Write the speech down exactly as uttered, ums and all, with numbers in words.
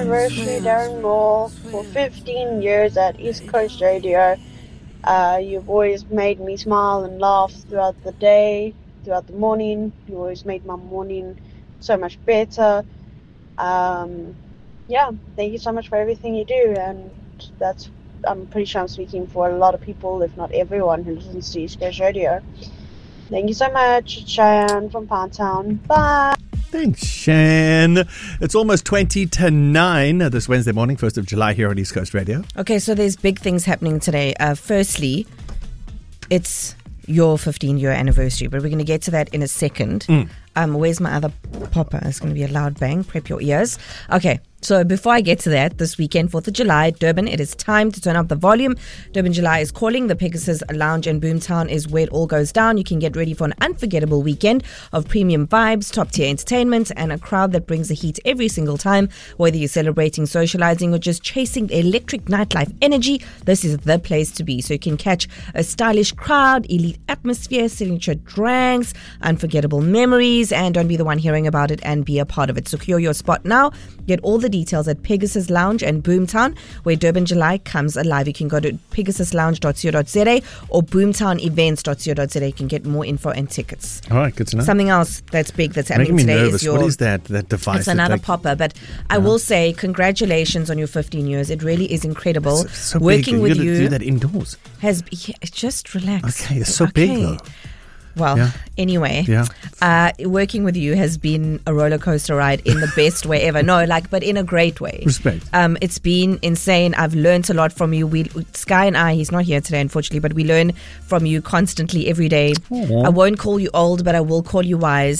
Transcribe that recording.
anniversary, Darren Moore, for fifteen years at East Coast Radio. Uh, you've always made me smile and laugh throughout the day, throughout the morning. You always made my morning so much better. Um, yeah, thank you so much for everything you do, and that's, I'm pretty sure I'm speaking for a lot of people, if not everyone, who listens to East Coast Radio. Thank you so much, Cheyenne from Pound Town. Bye. Thanks, Shan. It's almost twenty to nine this Wednesday morning, first of July here on East Coast Radio. Okay, so there's big things happening today. Uh, firstly, it's your fifteen-year anniversary, but we're going to get to that in a second. Mm. Um, where's my other popper? It's going to be a loud bang. Prep your ears. Okay, so before I get to that, this weekend, fourth of July, Durban, it is time to turn up the volume. Durban July is calling. The Pegasus Lounge in Boomtown is where it all goes down. You can get ready for an unforgettable weekend of premium vibes, top-tier entertainment, and a crowd that brings the heat every single time. Whether you're celebrating, socializing, or just chasing the electric nightlife energy, this is the place to be. So you can catch a stylish crowd, elite atmosphere, signature drinks, unforgettable memories, and don't be the one hearing about it and be a part of it. Secure your spot now. Get all the details at Pegasus Lounge and Boomtown, where Durban July comes alive. You can go to pegasus lounge dot co dot za or boomtown events dot co dot za. You can get more info and tickets. All right, good to know. Something else that's big that's happening Making me today nervous. is your... What is that, that device? It's another like, popper, but I will say congratulations on your fifteen years. It really is incredible. It's so Working big. with you you do that indoors. has... Yeah, just relax. Okay, it's so okay. big though. Well, yeah. anyway, yeah. uh, working with you has been a roller coaster ride in the best way ever. No, like, but in a great way. Respect. Um, it's been insane. I've learned a lot from you. We, Sky and I, he's not here today, unfortunately, but we learn from you constantly every day. Aww. I won't call you old, but I will call you wise.